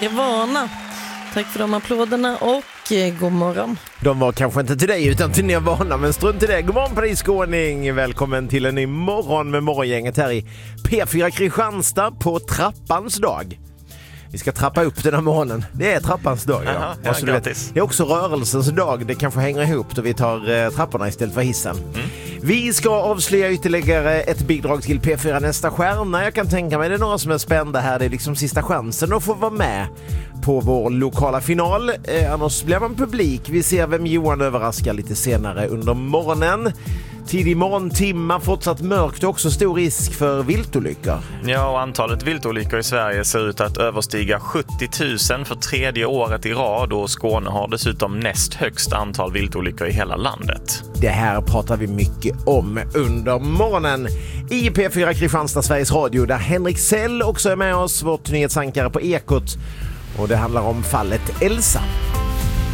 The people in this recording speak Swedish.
Nirvana. Tack för de applåderna och god morgon. De var kanske inte till dig utan till Nirvana, men strunt i det. God morgon på dig skåning. Välkommen till en ny morgon med morgongänget här i P4 Kristianstad på trappans dag. Vi ska trappa upp den här morgonen. Det är trappans dag. Aha, ja, ja, gratis. Det är också rörelsens dag. Det kanske hänger ihop då vi tar trapporna istället för hissen. Vi ska avslöja ytterligare ett bidrag till P4 nästa stjärna. Jag kan tänka mig det är några som är spända här. Det är liksom sista chansen att få vara med på vår lokala final. Annars blir man publik. Vi ser vem Johan överraskar lite senare under morgonen. Tidig morgontimma, fortsatt mörkt och också stor risk för viltolyckor. Ja, och antalet viltolyckor i Sverige ser ut att överstiga 70 000 för tredje året i rad, och Skåne har dessutom näst högst antal viltolyckor i hela landet. Det här pratar vi mycket om under morgonen i P4 Kristianstad, Sveriges Radio, där Henrik Sell också är med oss, vårt nyhetsankare på Ekot. Och det handlar om fallet Elsa.